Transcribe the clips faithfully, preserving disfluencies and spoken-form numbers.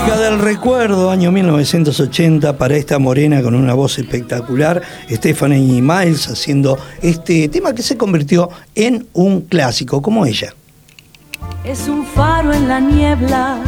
Música del recuerdo, año mil novecientos ochenta, para esta morena con una voz espectacular, Stephanie Miles, haciendo este tema que se convirtió en un clásico, como ella. Es un faro en la niebla,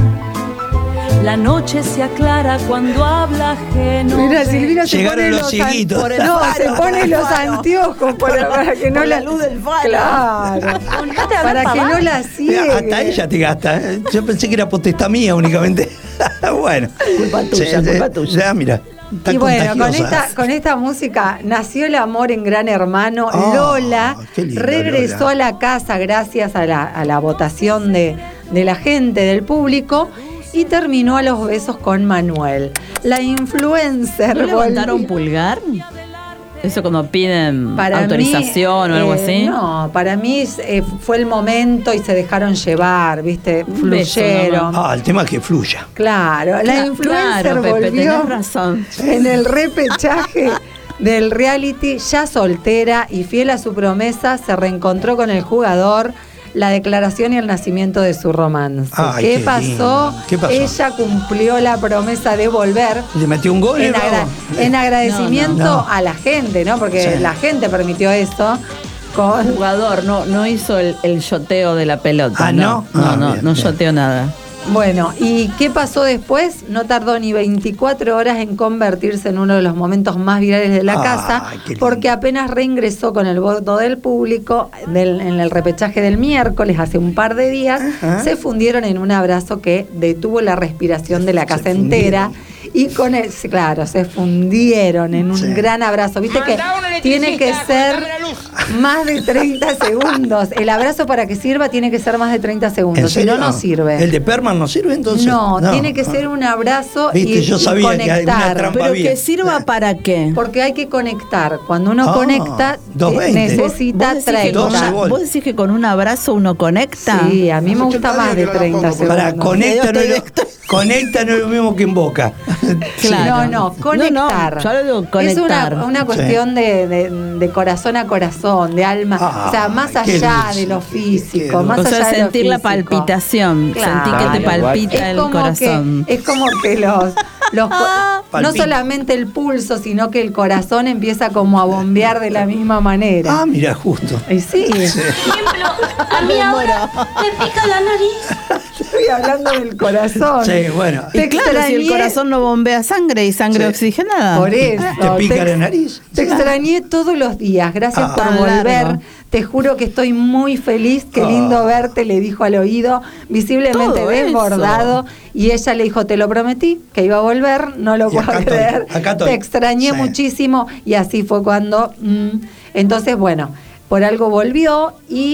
la noche se aclara cuando habla ajeno. Mira, Silvina se Llegaron pone los los, cieguitos. an... no, faro, se pone los anteojos para, para que no por la... la luz del faro. Claro. Para que no la ciegue. Hasta ella te gasta, ¿eh? Yo pensé que era potestad mía únicamente. Bueno. Culpa tuya, Sí, culpa sí. tuya. Ya, mira. Está Y bueno, con contagiosa. esta, con esta música nació el amor en Gran Hermano. Oh, Lola qué lindo, regresó Lola. a la casa gracias a la, a la votación de, de la gente, del público, y terminó a los besos con Manuel. La influencer... ¿No levantaron volvió- pulgar? Eso cuando piden Para autorización mí, o algo eh, así. No, para mí eh, fue el momento y se dejaron llevar, ¿viste? Un beso Fluyeron. Ah, el tema es que fluya. Claro, la Cla- influencer claro, Pepe, volvió tenés razón. en el repechaje del reality, ya soltera y fiel a su promesa, se reencontró con el jugador, la declaración y el nacimiento de su romance. Ay, ¿Qué, qué pasó? lindo. ¿Qué pasó? Ella cumplió la promesa de volver. ¿Le metió un gol? En, ¿no? agra- en agradecimiento No, no. a la gente, ¿no? Porque Sí. la gente permitió eso. El Con, jugador no, no hizo el, el yoteo de la pelota. Ah, no. ¿no? No, Ah, no, bien, no bien. yoteó nada. bueno, ¿y qué pasó después? No tardó ni veinticuatro horas en convertirse en uno de los momentos más virales de la Ay, casa, qué lindo. porque apenas reingresó con el voto del público del- en el repechaje del miércoles, hace un par de días, Ajá. se fundieron en un abrazo que detuvo la respiración de la Se casa fundieron. entera. Y con el, sí, claro, se fundieron en un Sí. gran abrazo. Viste que tiene que ser más de treinta segundos. El abrazo, para que sirva, tiene que ser más de treinta ¿En segundos. Si serio? no, no sirve. ¿El de Perman no sirve entonces? No, tiene que ser un abrazo Viste, y, yo y sabía que hay una conectar. trampa. Pero bien. que sirva para qué. Porque hay que conectar. Cuando uno Ah, conecta, doscientos eh, veinte. necesita ¿Vos decís, que con doce una- treinta. volt. vos decís que con un abrazo uno conecta? Sí, a mí me gusta más de treinta segundos. Para conecta no, es lo, conecta no es lo mismo que en boca. Claro. No, no, conectar. No, no, yo lo digo conectar. Es una, una cuestión de, de- de corazón a corazón, de alma. Ah, o sea, más qué allá dulce, de lo qué- físico, qué más O sea, allá de lo sentir la físico. palpitación, Claro. sentir que te palpita Es el como corazón. que, es como que los, los co- no Palpita. solamente el pulso, sino que el corazón empieza como a bombear de la misma manera. Ah, mira, justo. Y sí, ejemplo, a mí ahora me pica la nariz. estoy hablando del corazón. Sí, bueno. Te Y claro, si el extrañé. corazón no bombea sangre y sangre Sí. oxigenada. Por eso. ¿Te pica Te- la nariz? Te extrañé todos los días. Gracias Ah. por Tan volver. largo. Te juro que estoy muy feliz. Qué Ah. lindo verte, le dijo al oído, visiblemente Todo desbordado. Y ella le dijo, te lo prometí, que iba a volver. No lo Y puedo acá estoy, creer. acá estoy. Te extrañé Sí. muchísimo. Y así fue cuando... mm, entonces, bueno, por algo volvió y...